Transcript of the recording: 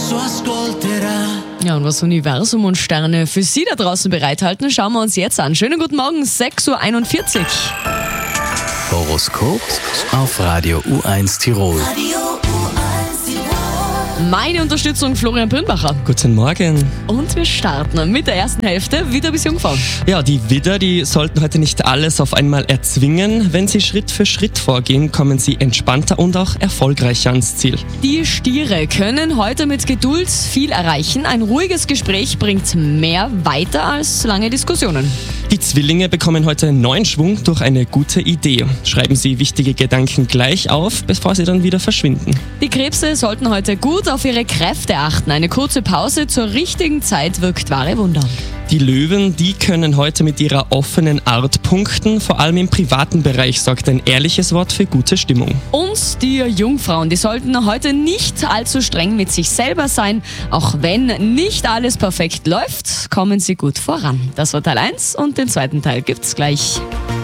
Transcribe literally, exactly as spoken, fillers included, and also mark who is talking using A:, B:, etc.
A: Ja, und was Universum und Sterne für Sie da draußen bereithalten, schauen wir uns jetzt an. Schönen guten Morgen, sechs Uhr einundvierzig.
B: Horoskop auf Radio U eins Tirol.
A: Meine Unterstützung Florian Brünbacher.
C: Guten Morgen.
A: Und wir starten mit der ersten Hälfte, Widder bis Jungfrau.
C: Ja, die Widder, die sollten heute nicht alles auf einmal erzwingen. Wenn sie Schritt für Schritt vorgehen, kommen sie entspannter und auch erfolgreicher ans Ziel.
A: Die Stiere können heute mit Geduld viel erreichen. Ein ruhiges Gespräch bringt mehr weiter als lange Diskussionen.
C: Die Zwillinge bekommen heute neuen Schwung durch eine gute Idee. Schreiben Sie wichtige Gedanken gleich auf, bevor sie dann wieder verschwinden.
A: Die Krebse sollten heute gut auf ihre Kräfte achten. Eine kurze Pause zur richtigen Zeit wirkt wahre Wunder.
C: Die Löwen, die können heute mit ihrer offenen Art punkten. Vor allem im privaten Bereich sorgt ein ehrliches Wort für gute Stimmung.
A: Und die Jungfrauen, die sollten heute nicht allzu streng mit sich selber sein. Auch wenn nicht alles perfekt läuft, kommen sie gut voran. Das war Teil eins und den zweiten Teil gibt's gleich.